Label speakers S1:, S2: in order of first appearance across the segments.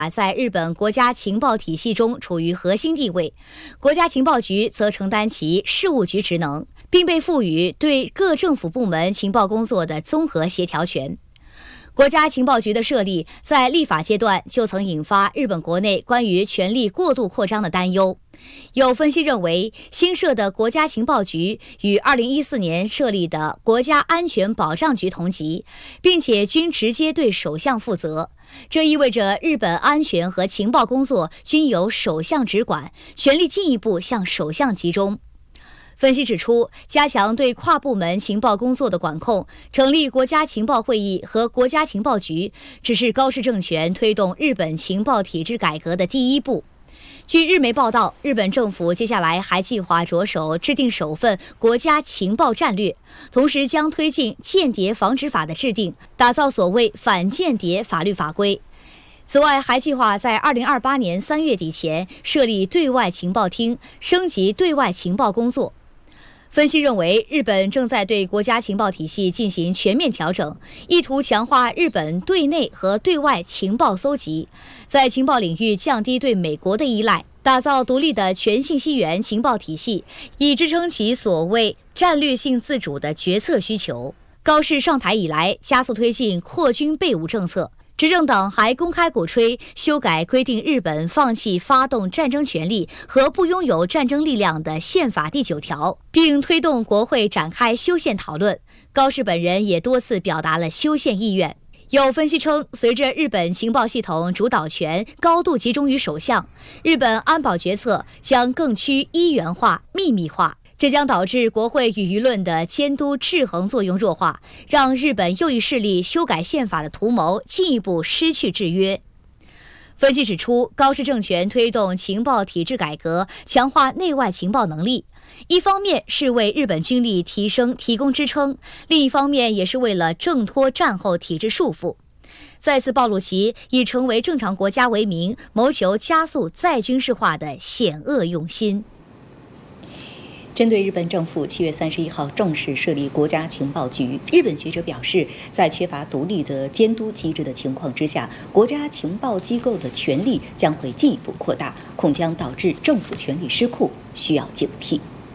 S1: 在日本国家情报体系中处于核心地位，国家情报局则承担其事务局职能，并被赋予对各政府部门情报工作的综合协调权。国家情报局的设立，在立法阶段就曾引发日本国内关于权力过度扩张的担忧。有分析认为，新设的国家情报局与2014年设立的国家安全保障局同级，并且均直接对首相负责。这意味着日本安全和情报工作均由首相直管，权力进一步向首相集中。分析指出，加强对跨部门情报工作的管控，成立国家情报会议和国家情报局，只是高市政权推动日本情报体制改革的第一步。据日媒报道，日本政府接下来还计划着手制定首份国家情报战略，同时将推进间谍防止法的制定，打造所谓反间谍法律法规。此外，还计划在2028年3月底前设立对外情报厅，升级对外情报工作。分析认为，日本正在对国家情报体系进行全面调整，意图强化日本对内和对外情报搜集，在情报领域降低对美国的依赖，打造独立的全信息源情报体系，以支撑其所谓战略性自主的决策需求。高市上台以来，加速推进扩军备武政策。执政党还公开鼓吹修改规定日本放弃发动战争权利和不拥有战争力量的宪法第9条，并推动国会展开修宪讨论。高市本人也多次表达了修宪意愿。有分析称，随着日本情报系统主导权高度集中于首相，日本安保决策将更趋一元化、秘密化。这将导致国会与舆论的监督制衡作用弱化，让日本右翼势力修改宪法的图谋进一步失去制约。分析指出，高市政权推动情报体制改革，强化内外情报能力，一方面是为日本军力提升提供支撑，另一方面也是为了挣脱战后体制束缚，再次暴露其以成为正常国家为名，谋求加速再军事化的险恶用心。
S2: 针对日本政府7月31号正式设立国家情报局，日本学者表示，在缺乏独立的监督机制的情况之下，国家情报机构的权力将会进一步扩大，恐将导致政府权力失控，需要警惕。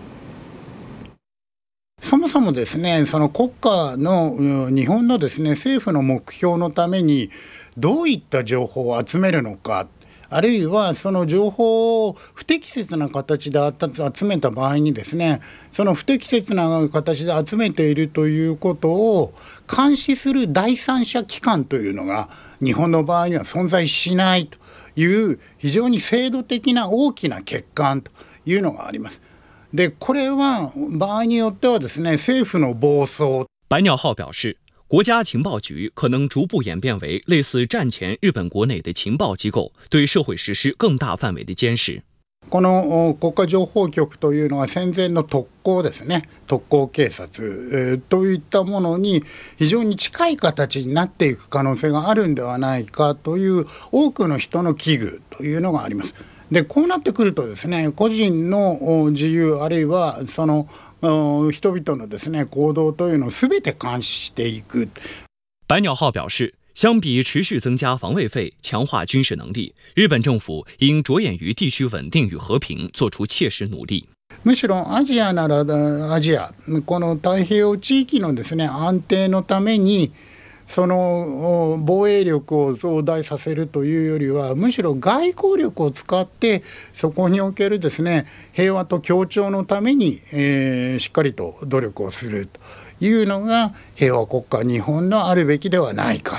S3: そもそもですね、その国家の日本のですね政府の目標のためにどういった情報を集めるのか。あるいはその情報を不適切な形で集めた場合にですね、その不適切な形で集めているということを監視する第三者機関というのが日本の場合には存在しないという非常に制度的な大きな欠陥というのがあります。で、これは場合によってはですね、政府の暴走。
S4: 白鸟号表示，国家情报局可能逐步演变为类似战前日本国内的情報機構，对社会实施更大範圍的監視。
S3: この国家情報局というのは戦前の特攻ですね、特攻警察、といったものに非常に近い形になっていく可能性があるんではないかという多くの人の危惧というのがあります。で、こうなってくるとですね、個人の自由あるいはその人々のですね行動というのを全て監視していく。
S4: 白鸟号表示，相比持续增加防卫费、强化军事能力，日本政府应着眼于地区稳定与和平，做出切实努力。
S3: むしろアジアならアジア、この太平洋地域のですね安定のためにその防衛力を増大させるというよりは、むしろ外交力を使ってそこにおけるですね平和と協調のために、しっかりと努力をするというのが平和国家日本のあるべきではないか。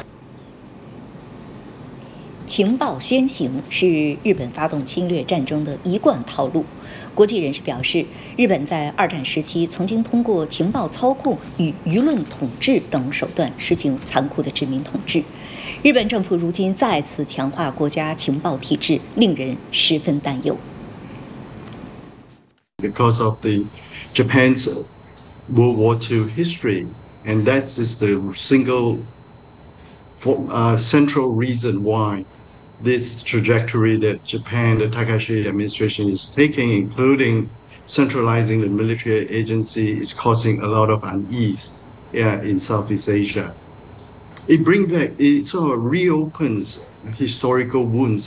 S2: 情报先行是日本发动侵略战争的一贯套路。国际人士表示，日本在2战时期曾经通过情报操控与舆论统治等手段实行残酷的殖民统治。日本政府如今再次强化国家情报体制，令人十分担忧。
S5: Because of the Japan's World War II history, and that is the single central reason why this trajectory that Japan, the Takashi administration is taking, including centralizing the military agency, is causing a lot of unease in Southeast Asia. It sort of reopens historical wounds